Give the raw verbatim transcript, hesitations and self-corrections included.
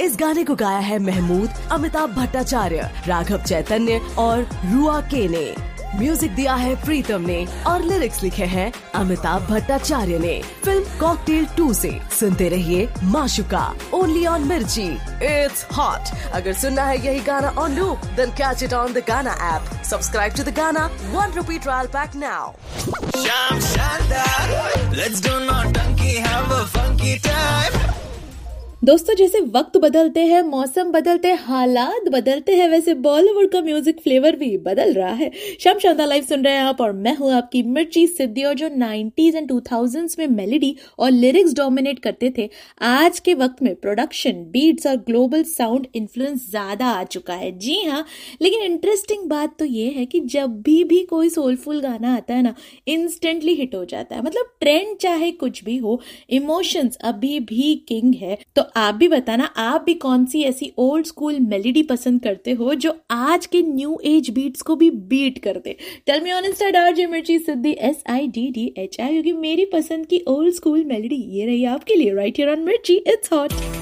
इस गाने को गाया है महमूद, अमिताभ भट्टाचार्य, राघव चैतन्य और रुआ के ने। म्यूजिक दिया है प्रीतम ने और लिरिक्स लिखे हैं अमिताभ भट्टाचार्य ने। फिल्म कॉकटेल टू से सुनते रहिए माशुका, ओनली ऑन मिर्ची। It's hot. अगर सुनना है यही गाना on loop, then catch it on the गाना ऐप। सब्सक्राइब टू द गाना, one rupee trial pack now. Sham Shanda, let's do naughty, have a funky time. दोस्तों, जैसे वक्त बदलते हैं, मौसम बदलते हैं, हालात बदलते हैं, वैसे बॉलीवुड का म्यूजिक फ्लेवर भी बदल रहा है। शाम शानदार लाइव सुन रहे हैं आप और मैं हूं आपकी मिर्ची सिद्धि। और जो नाइंटीज़ एंड टू थाउज़ेंड्स में मेलोडी और लिरिक्स डोमिनेट करते थे, आज के वक्त में प्रोडक्शन, बीट्स और ग्लोबल साउंड इन्फ्लुएंस ज्यादा आ चुका है। जी हाँ, लेकिन इंटरेस्टिंग बात तो ये है कि जब भी भी कोई सोलफुल गाना आता है ना, इंस्टेंटली हिट हो जाता है। मतलब ट्रेंड चाहे कुछ भी हो, इमोशंस अभी भी किंग है। तो आप भी बताना, आप भी कौन सी ऐसी ओल्ड स्कूल मेलोडी पसंद करते हो जो आज के न्यू एज बीट्स को भी बीट कर दे। Tell me on Insta RJ मिर्ची सिद्धि, S I D D H I, क्योंकि मेरी पसंद की ओल्ड स्कूल मेलोडी ये रही आपके लिए राइट हियर ऑन मिर्ची। It's hot.